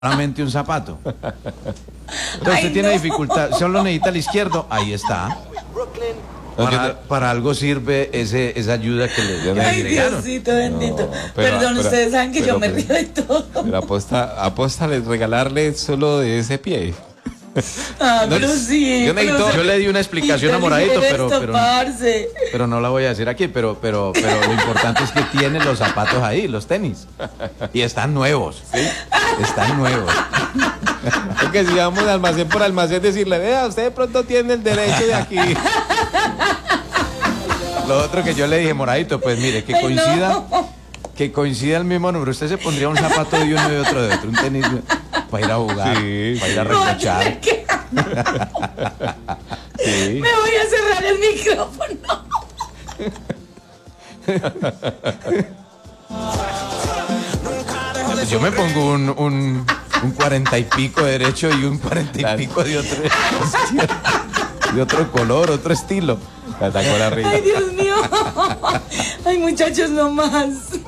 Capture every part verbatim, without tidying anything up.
solamente un zapato. Entonces usted tiene no. dificultad, solo necesita el izquierdo, ahí está. Para, para algo sirve ese, esa ayuda que le, que le Ay, agregaron. Diosito bendito. No, pero- Perdón, pero- ustedes saben que pero- yo me pero- río de todo. Pero aposta, aposta a regalarle solo de ese pie. Ah, No, pero sí. yo necesito- pero- Yo le di una explicación a Inteligente Moradito, pero, esto, pero, parce. pero no la voy a decir aquí, pero, pero, pero lo importante es que tiene los zapatos ahí, los tenis. Y están nuevos. ¿Sí? Están nuevos. Porque si vamos de almacén por almacén, decirle, vea, usted de pronto tiene el derecho de aquí. Lo otro que yo le dije, Moradito, pues mire, que Ay, coincida, no. que coincida el mismo número. Usted se pondría un zapato de uno y otro de otro, un tenis de- para ir a jugar, Sí, para ir a sí. No, voy a recochar. tener que- Sí. Me voy a cerrar el micrófono. Pues yo me pongo un, un, un cuarenta y pico derecho y un cuarenta y pico de otro, de otro color, otro estilo. La sacó la risa. Ay, Dios mío. Ay, muchachos, no más.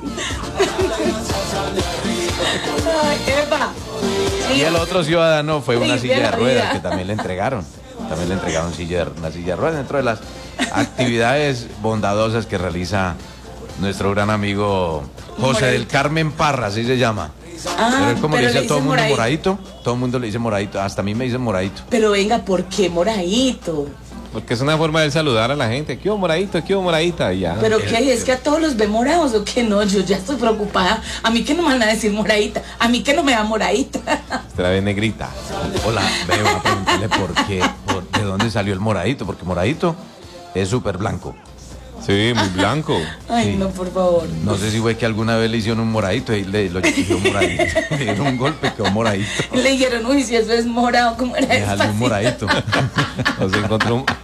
Ay, Eva. Y el otro ciudadano fue una Sí, silla de de la ruedas vida. que también le entregaron. También le entregaron silla de- una silla de ruedas dentro de las actividades bondadosas que realiza nuestro gran amigo José del Carmen Parra, así se llama. Ah, pero él como le pero dice le a todo el dicen mundo Moradito. moradito, todo el mundo le dice moradito, hasta a mí me dicen moradito. Pero venga, ¿por qué Moradito? Porque es una forma de saludar a la gente. ¿Qué hubo, Moradito? ¿Qué hubo, Moradita? Y ya. ¿Pero qué? ¿Es que a todos los ve morados o qué? No, yo ya estoy preocupada. A mí que no me van a decir moradita. A mí que no me da moradita. Usted la ve negrita. Hola, me voy a preguntarle por qué, por- de dónde salió el moradito, porque moradito es súper blanco. Sí, muy blanco. Ay, Sí. no, por favor. No sé si fue que alguna vez le hicieron un moradito y le lo dio moradito. Le dieron un golpe, quedó moradito. Le dijeron, uy, si eso es morado, ¿cómo era Déjale un eso? moradito. O se encontró un...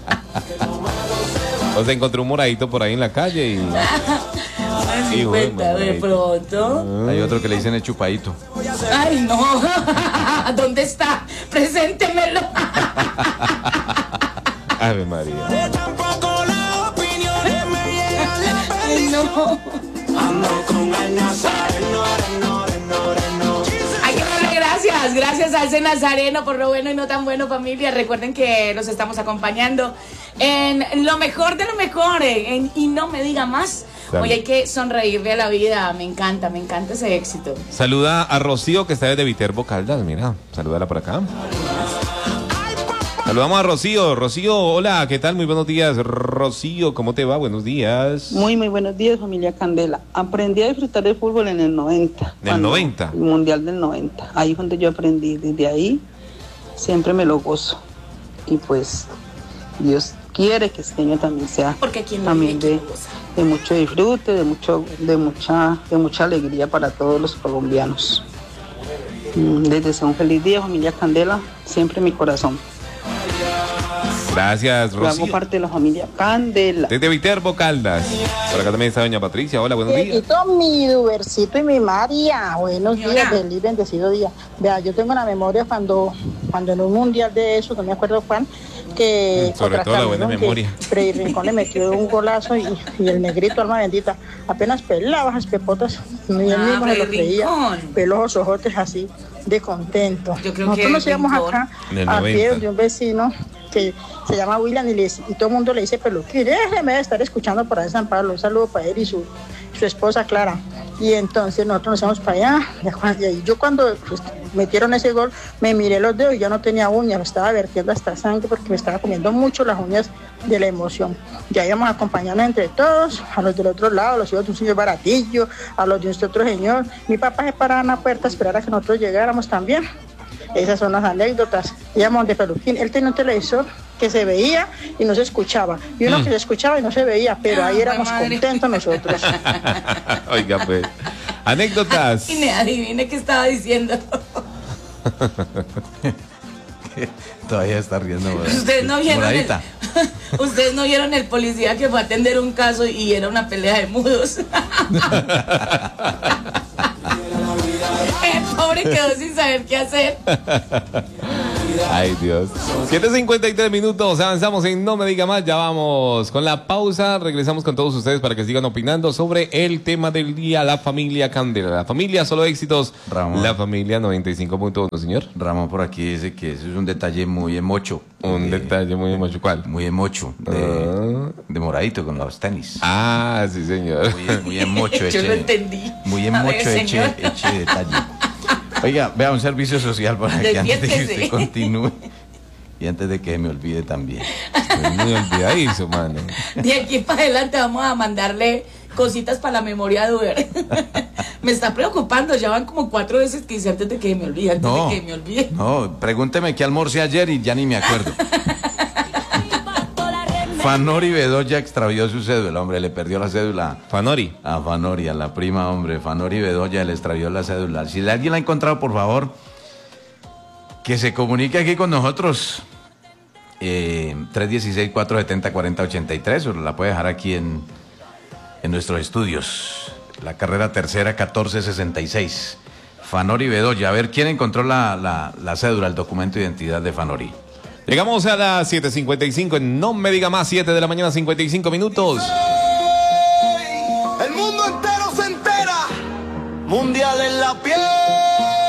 O se encontró un moradito por ahí en la calle y... Ay, Sí, bueno, cuenta de moradito. pronto. Hay otro que le dicen el chupadito. Ay, no. ¿Dónde está? Preséntemelo. Ave María. Ay, no. Hay que darle gracias, gracias a ese Nazareno por lo bueno y no tan bueno, familia. Recuerden que los estamos acompañando en lo mejor de lo mejor, en Y No Me Diga Más. Claro. Hoy hay que sonreírle a la vida, me encanta, me encanta ese éxito. Saluda a Rocío, que está desde Viterbo Caldas. Mira, salúdala por acá. Saludamos a Rocío. Rocío, hola, ¿qué tal? Muy buenos días. Rocío, ¿cómo te va? Buenos días. Muy, muy buenos días, familia Candela. Aprendí a disfrutar del fútbol en el noventa. ¿En el cuando- noventa? El Mundial del noventa. Ahí fue donde yo aprendí. Desde ahí siempre me lo gozo. Y pues Dios quiere que este año también sea Porque quien no también vive, de, quien goza. de mucho disfrute, de mucho, de mucha, de mucha alegría para todos los colombianos. Mm, Les deseo un feliz día, familia Candela, siempre en mi corazón. Gracias, Yo hago Rocío. parte de la familia Candela. Desde Viterbo Caldas. Por acá también está doña Patricia. Hola, buenos días. Dieguito, mi Dubercito y mi María, buenos Señora. días, feliz bendecido día. Vea, yo tengo la memoria cuando, cuando en un mundial de eso, no me acuerdo cuál, que Mm, sobre contra todo la buena Camerún, que memoria. Freddy Rincón le metió un golazo y, y el negrito, alma bendita, apenas pelaba las pepotas, ni él Ah, mismo se lo Freddy creía, Rincón. peló los ojotes así, de contento. Yo creo Nosotros que nos íbamos Rincón. acá En el a pie noventa. de un vecino que se llama William y, le- y todo el mundo le dice peluquín. Déjeme de estar escuchando por ahí en San Pablo. Un saludo para él y su, su esposa Clara. Y entonces nosotros nos fuimos para allá. Y cuando- y yo cuando pues, metieron ese gol, me miré los dedos y ya no tenía uñas. Me estaba vertiendo hasta sangre porque me estaba comiendo mucho las uñas de la emoción. Ya íbamos acompañando entre todos, a los del otro lado, a los hijos de un señor Baratillo, a los de este otro señor. Mi papá se paraba en la puerta a esperar a que nosotros llegáramos también. Esas son las anécdotas. Íbamos de peluquín. Él tenía un televisor que se veía y no se escuchaba. Y uno que se escuchaba y no se veía, pero ahí Ah, éramos madre. contentos nosotros. Oiga, pues. Anécdotas. Y me adivine qué estaba diciendo. Todavía está riendo. ¿verdad? Ustedes no vieron el, Moradita. ustedes no vieron el policía que fue a atender un caso y era una pelea de mudos. El pobre quedó sin saber qué hacer. Ay, Dios. siete cincuenta y tres minutos, avanzamos en No Me Diga Más, ya vamos con la pausa, regresamos con todos ustedes para que sigan opinando sobre el tema del día, la familia Candela, la familia solo éxitos, Ramón. la familia noventa y cinco punto uno, señor. Ramón por aquí dice que eso es un detalle muy emocho. Un de- detalle muy emocho, ¿cuál? Muy emocho, de, Ah. de moradito con los tenis. Ah, sí, señor. Muy, muy emocho Yo ese. lo entendí. Muy A ver, emocho eche, señor. eche detalle. Oiga, vea un servicio social para que antes de que Despiértese. usted continúe y antes de que me olvide también. Estoy muy olvidadizo, mano. De aquí para adelante vamos a mandarle cositas para la memoria de Uber. Me está preocupando, ya van como cuatro veces que dice antes de que me olvide, antes No, de que me olvide. no, pregúnteme qué almorcé ayer y ya ni me acuerdo. Fanori Bedoya extravió su cédula, hombre, le perdió la cédula Fanori. a Fanori, a la prima, hombre. Fanori Bedoya le extravió la cédula. Si alguien la ha encontrado, por favor, que se comunique aquí con nosotros. Eh, tres uno seis, cuatro siete cero, cuatro cero ocho tres, o la puede dejar aquí en, en nuestros estudios. La carrera tercera, catorce sesenta y seis. Fanori Bedoya. A ver, ¿quién encontró la, la, la cédula, el documento de identidad de Fanori? Llegamos a las siete cincuenta y cinco en No Me Diga Más, siete de la mañana, cincuenta y cinco minutos. El mundo entero se entera. Mundial en la piel.